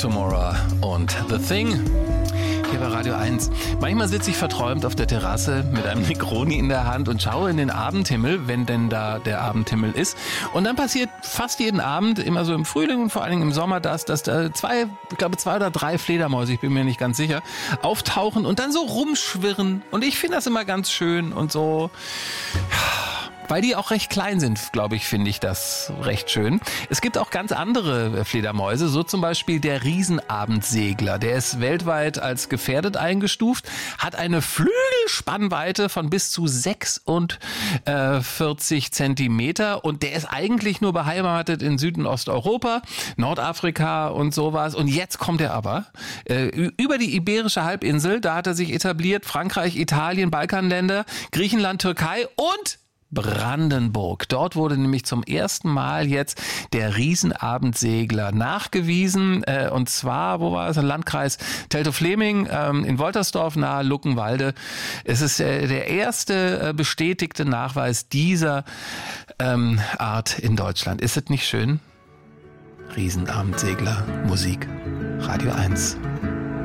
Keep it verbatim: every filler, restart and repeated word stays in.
Tomorrow und The Thing. Hier bei Radio eins. Manchmal sitze ich verträumt auf der Terrasse mit einem Negroni in der Hand und schaue in den Abendhimmel, wenn denn da der Abendhimmel ist. Und dann passiert fast jeden Abend, immer so im Frühling und vor allen Dingen im Sommer, das, dass da zwei, ich glaube zwei oder drei Fledermäuse, ich bin mir nicht ganz sicher, auftauchen und dann so rumschwirren. Und ich finde das immer ganz schön und so... Weil die auch recht klein sind, glaube ich, finde ich das recht schön. Es gibt auch ganz andere Fledermäuse, so zum Beispiel der Riesenabendsegler. Der ist weltweit als gefährdet eingestuft, hat eine Flügelspannweite von bis zu sechsundvierzig Zentimeter und der ist eigentlich nur beheimatet in Süd- und Osteuropa, Nordafrika und sowas. Und jetzt kommt er aber äh, über die Iberische Halbinsel, da hat er sich etabliert, Frankreich, Italien, Balkanländer, Griechenland, Türkei und Brandenburg. Dort wurde nämlich zum ersten Mal jetzt der Riesenabendsegler nachgewiesen. Äh, und zwar, wo war es? Im Landkreis Teltow-Fläming ähm, in Woltersdorf nahe Luckenwalde. Es ist äh, der erste äh, bestätigte Nachweis dieser ähm, Art in Deutschland. Ist es nicht schön? Riesenabendsegler, Musik, Radio eins.